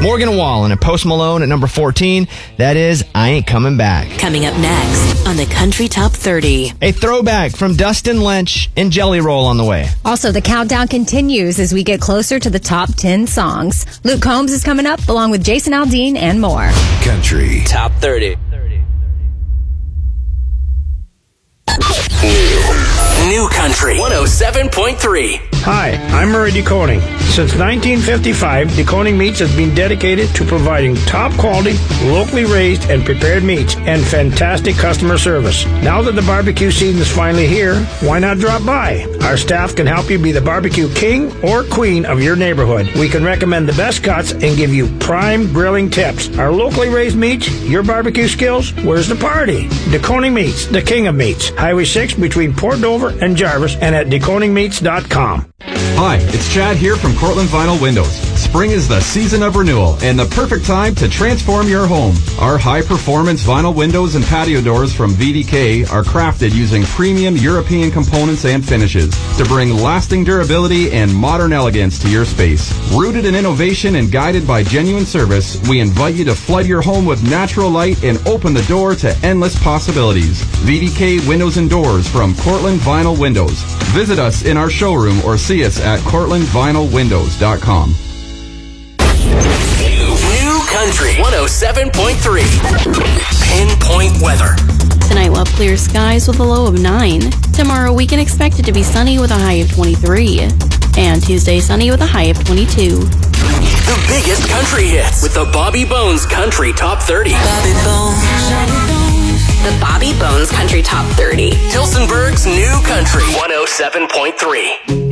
Morgan Wallen and Post Malone at number 14. That is I Ain't Coming Back. Coming up next on the Country Top 30. A throwback from Dustin Lynch and Jelly Roll on the way. Also, the countdown continues as we get closer to the top 10 songs. Luke Combs is coming up along with Jason Aldean and more. Country Top 30. New Country 107.3. Hi, I'm Murray DeConing. Since 1955, DeConing Meats has been dedicated to providing top quality, locally raised and prepared meats and fantastic customer service. Now that the barbecue season is finally here, why not drop by? Our staff can help you be the barbecue king or queen of your neighborhood. We can recommend the best cuts and give you prime grilling tips. Our locally raised meats, your barbecue skills, where's the party? DeConing Meats, the king of meats. Highway 6 between Port Dover and Jarvis and at deconingmeats.com. Hi, it's Chad here from Cortland Vinyl Windows. Spring is the season of renewal and the perfect time to transform your home. Our high-performance vinyl windows and patio doors from VDK are crafted using premium European components and finishes to bring lasting durability and modern elegance to your space. Rooted in innovation and guided by genuine service, we invite you to flood your home with natural light and open the door to endless possibilities. VDK Windows and Doors from Cortland Vinyl Windows. Visit us in our showroom or see us at CortlandVinylWindows.com. New Country 107.3. Pinpoint weather. Tonight we'll have clear skies with a low of 9. Tomorrow we can expect it to be sunny with a high of 23. And Tuesday sunny with a high of 22. The biggest country hits with the Bobby Bones Country Top 30. Bobby Bones. The Bobby Bones Country Top 30. Tilsonburg's New Country 107.3.